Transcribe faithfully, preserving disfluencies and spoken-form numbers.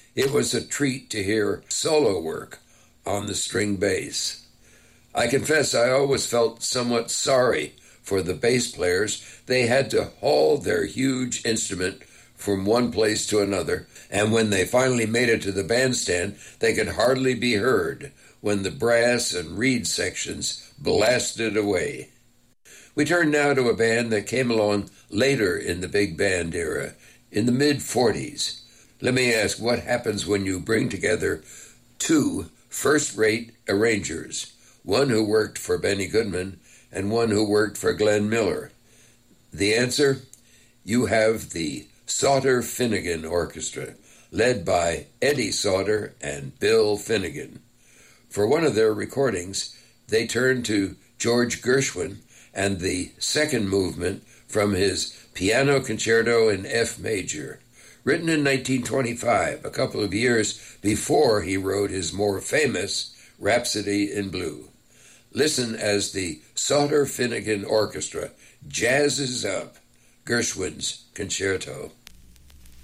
It was a treat to hear solo work on the string bass. I confess I always felt somewhat sorry for the bass players. They had to haul their huge instrument from one place to another, and when they finally made it to the bandstand, they could hardly be heard when the brass and reed sections blasted away. We turn now to a band that came along later in the big band era, in the mid-forties. Let me ask, what happens when you bring together two first-rate arrangers, one who worked for Benny Goodman and one who worked for Glenn Miller? The answer? You have the Sauter-Finnegan Orchestra, led by Eddie Sauter and Bill Finnegan. For one of their recordings, they turned to George Gershwin and the second movement from his Piano Concerto in F major, written in nineteen twenty-five, a couple of years before he wrote his more famous Rhapsody in Blue. Listen as the Sauter-Finnegan Orchestra jazzes up Gershwin's concerto.